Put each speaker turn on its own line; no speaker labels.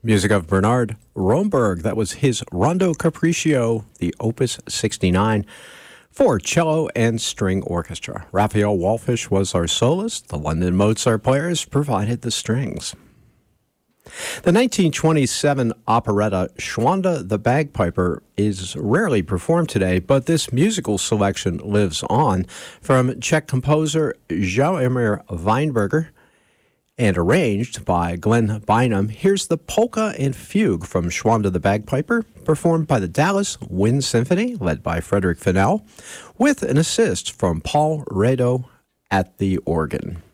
Music of Bernard Romberg. That was his Rondo Capriccio, the Opus 69, for cello and string orchestra. Raphael Wallfisch was our soloist. The London Mozart Players provided the strings. The 1927 operetta Schwanda the Bagpiper is rarely performed today, but this musical selection lives on from Czech composer Jaromír Weinberger and arranged by Glenn Bynum. Here's the polka and fugue from Schwanda the Bagpiper, performed by the Dallas Wind Symphony, led by Frederick Fennell, with an assist from Paul Rado at the organ.